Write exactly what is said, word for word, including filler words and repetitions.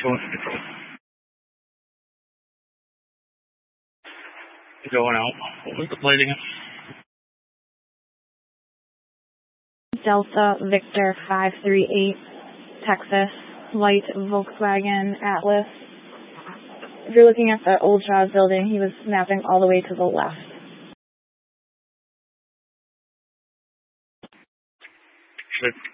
Going out. What was the plate again? Delta Victor five three eight, Texas, white Volkswagen Atlas. If you're looking at the old Shaw's building, he was mapping all the way to the left. Should